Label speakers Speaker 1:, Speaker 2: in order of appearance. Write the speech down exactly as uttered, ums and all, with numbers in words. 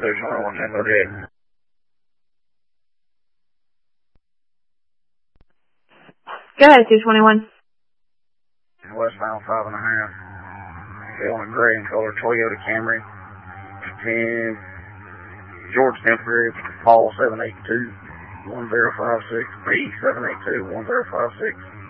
Speaker 1: two, twenty-one, ten, thirty-eight.
Speaker 2: Go ahead, two twenty-one.
Speaker 1: Westbound five and a half. Feeling gray and color Toyota Camry. ten, George Temporary, Paul seven eight two, one zero five six, B seven eight two, one zero five six.